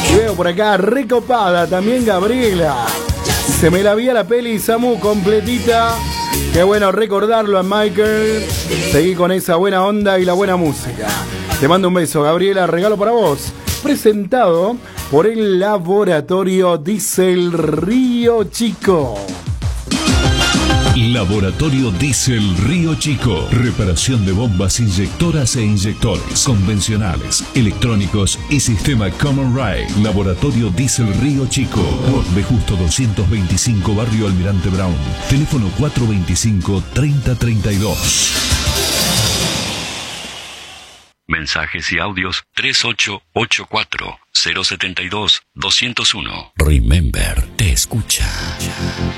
Y veo por acá, recopada también Gabriela. Se me la vi a la peli Samu completita. Qué bueno recordarlo a Michael. Seguí con esa buena onda y la buena música. Te mando un beso, Gabriela. Regalo para vos. Presentado por el Laboratorio Diesel Río Chico. Laboratorio Diesel Río Chico. Reparación de bombas inyectoras e inyectores convencionales, electrónicos y sistema Common Rail. Laboratorio Diesel Río Chico. De Justo 225, Barrio Almirante Brown. Teléfono 425-3032. Mensajes y audios 3884-072-201. Remember te escucha.